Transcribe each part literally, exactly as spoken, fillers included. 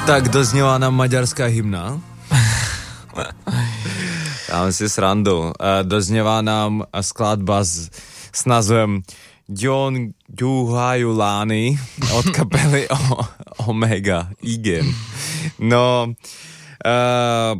Tak dozněla nám maďarská hymna. Dáme si srandu. Dozněla nám skladba s, s názvem John Juhajulány od kapely o, Omega Igen. No, uh,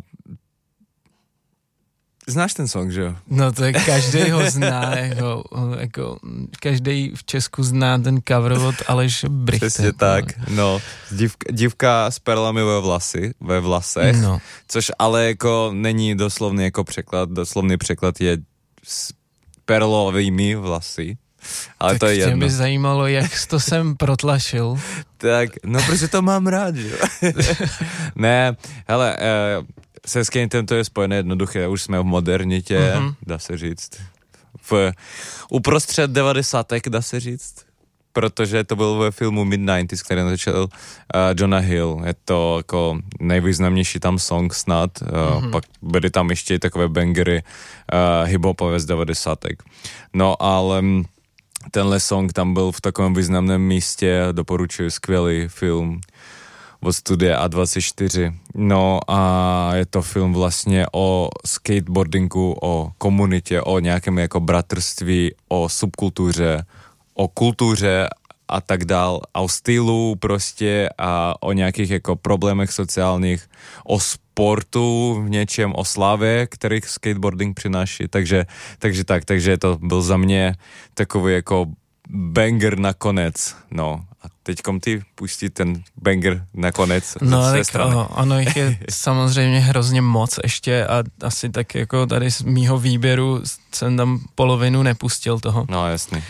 znáš ten song, že jo? No to je, každý ho zná, jako, jako každý v Česku zná ten cover od Aleše Brichte. Přesně tak, no. Dívka, dívka s perlami ve vlasy, ve vlasech, no. Což ale jako není doslovný jako překlad, doslovný překlad je s perlovými vlasy. Ale tak to je jedno. Mě by zajímalo, jak jsi to sem protlačil. Tak, no protože to mám rád, že jo? Ne, hele, eh, se skatem to je spojené jednoduché, už jsme v modernitě, mm-hmm. dá se říct. V uprostřed devadesátek, dá se říct. Protože to byl ve filmu Mid nineties, který natočil uh, Jonah Hill. Je to jako nejvýznamnější tam song snad. Uh, mm-hmm. Pak byly tam ještě takové bangery uh, hip-hopové z devadesátek. No ale tenhle song tam byl v takovém významném místě, doporučuji, skvělý film od studia A dvacet čtyři. No a je to film vlastně o skateboardingu, o komunitě, o nějakém jako bratrství, o subkultuře, o kultuře a tak dál, a o stylu prostě a o nějakých jako problémech sociálních, o sportu v něčem, o slávě, který skateboarding přináší, takže, takže tak, takže to byl za mě takový jako banger nakonec, no. A teďkom ty pustí ten banger nakonec. No tak ano, ano, jich je samozřejmě hrozně moc ještě a asi tak jako tady z mýho výběru jsem tam polovinu nepustil toho. No jasný.